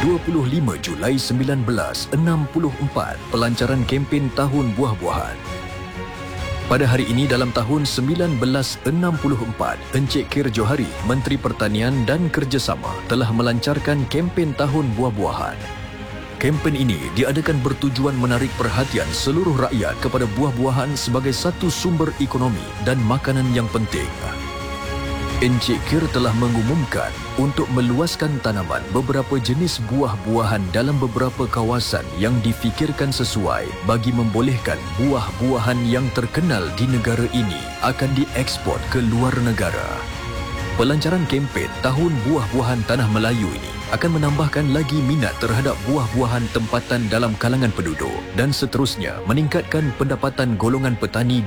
25 Julai 1964, pelancaran kempen Tahun Buah-Buahan. Pada hari ini dalam tahun 1964, Encik Kir Johari, Menteri Pertanian dan Kerjasama telah melancarkan kempen Tahun Buah-Buahan. Kempen ini diadakan bertujuan menarik perhatian seluruh rakyat kepada buah-buahan sebagai satu sumber ekonomi dan makanan yang penting. Encik Kir telah mengumumkan untuk meluaskan tanaman beberapa jenis buah-buahan dalam beberapa kawasan yang difikirkan sesuai bagi membolehkan buah-buahan yang terkenal di negara ini akan diekspor ke luar negara. Pelancaran kempen Tahun Buah-Buahan Tanah Melayu ini akan menambahkan lagi minat terhadap buah-buahan tempatan dalam kalangan penduduk dan seterusnya meningkatkan pendapatan golongan petani